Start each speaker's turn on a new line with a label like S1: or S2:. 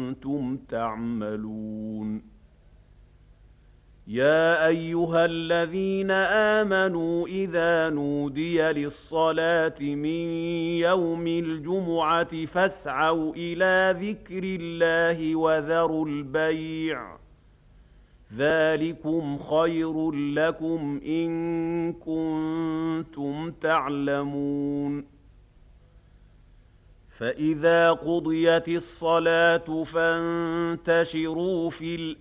S1: كنتم تعملون يا أيها الذين آمنوا إذا نودي للصلاة من يوم الجمعة فاسعوا إلى ذكر الله وذروا البيع ذلكم خير لكم إن كنتم تعلمون فإذا قضيت الصلاة فانتشروا في الأرض